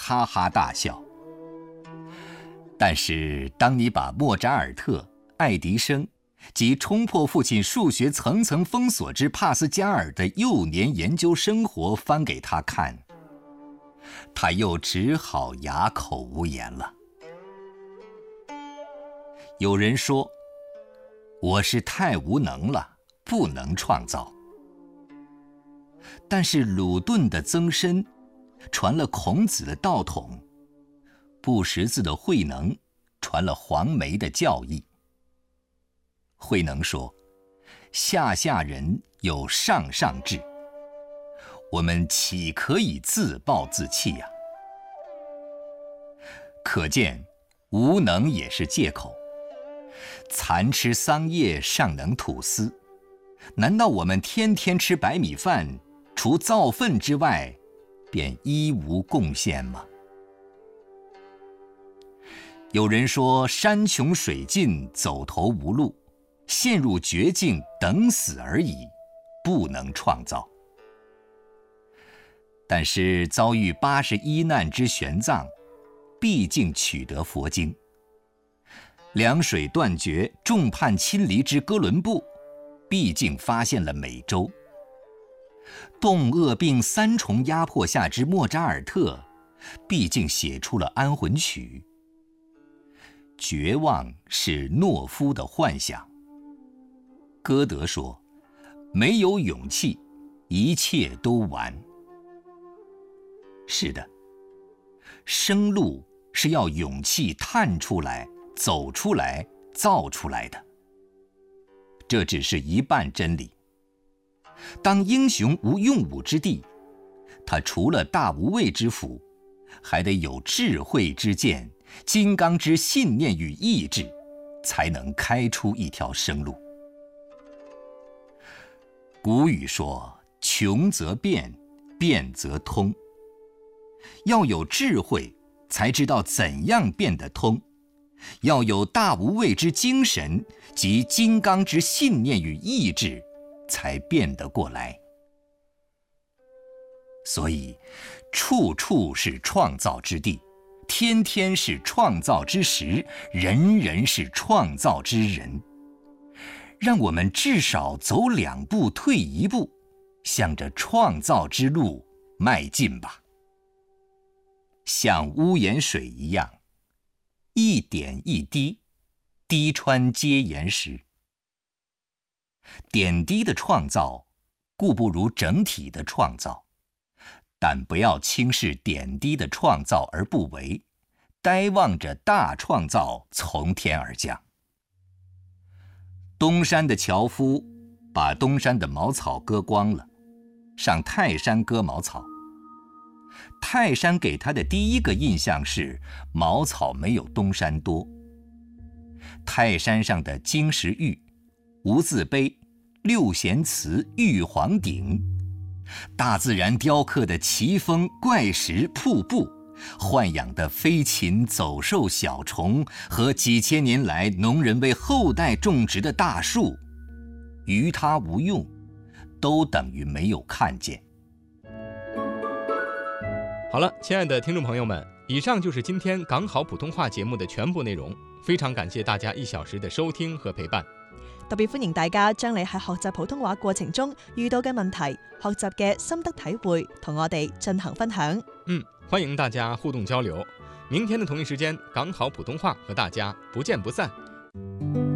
哈哈大笑。但是当你把莫扎尔特、爱迪生及冲破父亲数学层层封锁之帕斯加尔的幼年研究生活翻给他看，他又只好哑口无言了。有人说，我是太无能了，不能创造。但是鲁顿的曾参传了孔子的道统，不识字的慧能传了黄梅的教义。慧能说，下下人有上上智，我们岂可以自暴自弃呀？可见无能也是借口。蚕吃桑叶尚能吐丝，难道我们天天吃白米饭，除造粪之外便一无贡献吗？有人说，山穷水尽，走投无路，陷入绝境，等死而已，不能创造。但是遭遇81难之玄奘，毕竟取得佛经；凉水断绝，众叛亲离之哥伦布，毕竟发现了美洲；冻饿病3重压迫下之莫扎尔特，毕竟写出了安魂曲。绝望是懦夫的幻想。歌德说，没有勇气，一切都完。是的，生路是要勇气探出来、走出来、造出来的。这只是一半真理。当英雄无用武之地，他除了大无畏之斧，还得有智慧之剑、金刚之信念与意志，才能开出一条生路。古语说，穷则变，变则通。要有智慧，才知道怎样变得通；要有大无畏之精神及金刚之信念与意志，才变得过来。所以，处处是创造之地，天天是创造之时，人人是创造之人。让我们至少走2步，退1步，向着创造之路迈进吧。像屋檐水一样，一点一滴，滴穿皆岩石。点滴的创造，固不如整体的创造，但不要轻视点滴的创造而不为，呆望着大创造从天而降。东山的樵夫把东山的茅草割光了，上泰山割茅草。泰山给他的第一个印象是茅草没有东山多。泰山上的金石玉、无字碑、六弦词、玉皇鼎，大自然雕刻的奇峰、怪石、瀑布，豢养的飞禽走兽、小虫和几千年来农人为后代种植的大树，于他无用，都等于没有看见。 好了，亲爱的听众朋友们，以上就是今天港好普通話節目的全部內容。非常感謝大家1小時的收聽和陪伴。 特別歡迎大家將你喺學習普通話過程中遇到嘅問題、學習嘅心得體會，同我哋進行分享。 歡迎大家互動交流。明天的同一時間，港好普通話和大家不見不散。